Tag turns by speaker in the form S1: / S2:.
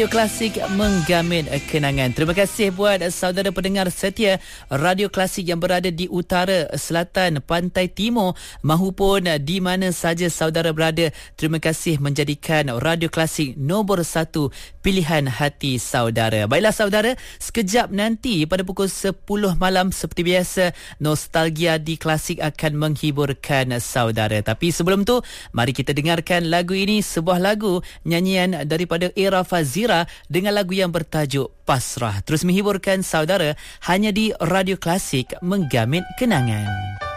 S1: Radio Klasik menggamit kenangan. Terima kasih buat saudara pendengar setia Radio Klasik yang berada di utara, selatan, pantai timur mahupun di mana saja saudara berada. Terima kasih menjadikan Radio Klasik nombor 1 pilihan hati saudara. Baiklah saudara, sekejap nanti pada pukul 10 malam seperti biasa, Nostalgia di Klasik akan menghiburkan saudara. Tapi sebelum tu, mari kita dengarkan lagu ini, sebuah lagu nyanyian daripada Era Fazira dengan lagu yang bertajuk Pasrah. Terus menghiburkan saudara hanya di Radio Klasik menggamit kenangan.